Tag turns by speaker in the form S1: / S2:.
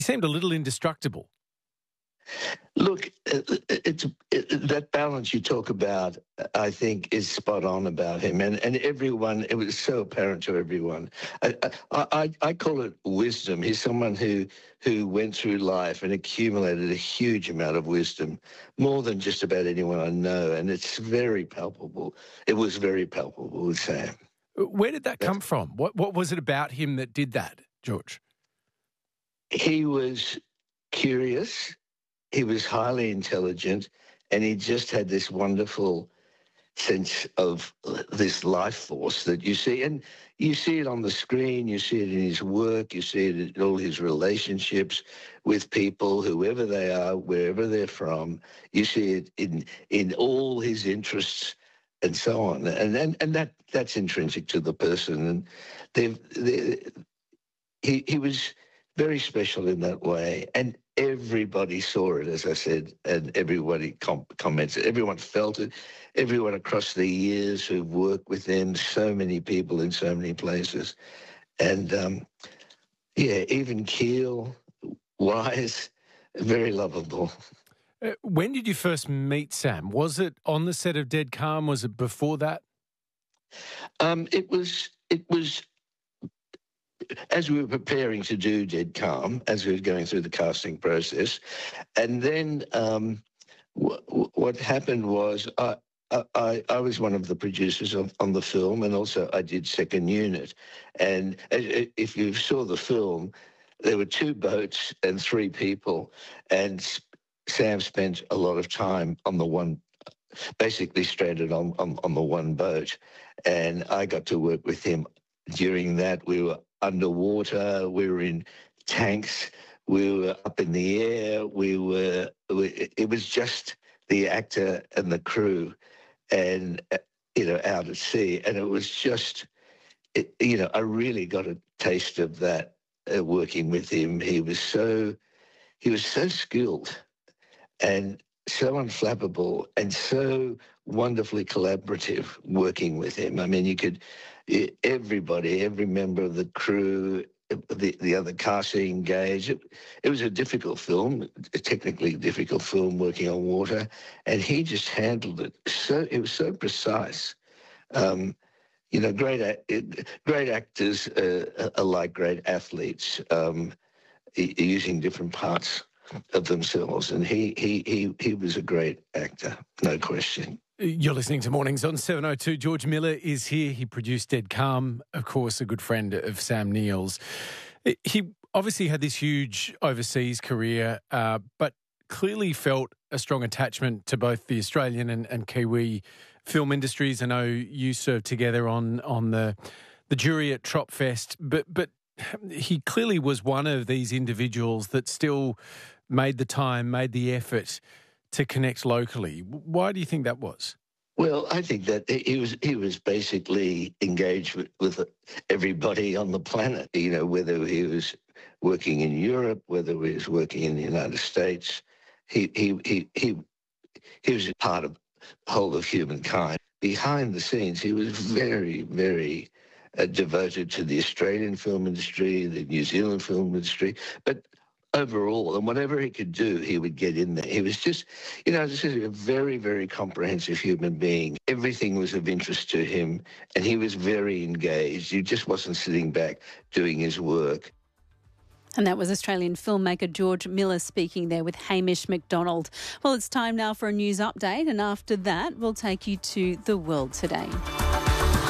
S1: He seemed a little indestructible.
S2: Look, that balance you talk about, I think, is spot on about him. And everyone, it was so apparent to everyone. I call it wisdom. He's someone who went through life and accumulated a huge amount of wisdom, more than just about anyone I know. And it's very palpable. It was very palpable with Sam.
S1: Where did that come from? What was it about him that did that, George?
S2: He was curious. He was highly intelligent, and he just had this wonderful sense of this life force that you see. And you see it on the screen, you see it in his work, you see it in all his relationships with people, whoever they are, wherever they're from. You see it in all his interests and so on. And that's intrinsic to the person. And he was very special in that way. And everybody saw it, as I said, and everybody comments. Everyone felt it. Everyone across the years who've worked with them, so many people in so many places. And, even keel, wise, very lovable.
S1: When did you first meet Sam? Was it on the set of Dead Calm? Was it before that?
S2: It was as we were preparing to do Dead Calm, as we were going through the casting process. And then what happened was I was one of the producers on the film, and also I did second unit. And if you saw the film, there were 2 boats and 3 people, and Sam spent a lot of time on the one, basically stranded on the one boat. And I got to work with him during that. We were underwater, we were in tanks, we were up in the air, it was just the actor and the crew and, out at sea. And it was just, I really got a taste of that working with him. He was so skilled and so unflappable and so wonderfully collaborative working with him. I mean, everybody, every member of the crew, the other casting engaged. It was a difficult film, a technically difficult film working on water, and he just handled it. It was so precise. Great actors are like great athletes, using different parts of themselves, and he was a great actor, no question.
S1: You're listening to Mornings on 702. George Miller is here. He produced Dead Calm, of course, a good friend of Sam Neill's. He obviously had this huge overseas career, but clearly felt a strong attachment to both the Australian and Kiwi film industries. I know you served together on the jury at Tropfest, but he clearly was one of these individuals that still made the time, made the effort to connect locally. Why do you think that was?
S2: Well, I think that he was basically engaged with everybody on the planet, whether he was working in Europe, whether he was working in the United States. He was a part of the whole of humankind. Behind the scenes, he was very, very devoted to the Australian film industry, the New Zealand film industry, but overall, and whatever he could do, he would get in there. He was just, this is a very, very comprehensive human being. Everything was of interest to him, and he was very engaged. He just wasn't sitting back doing his work.
S3: And that was Australian filmmaker George Miller speaking there with Hamish McDonald. Well, it's time now for a news update, and after that, we'll take you to the world today.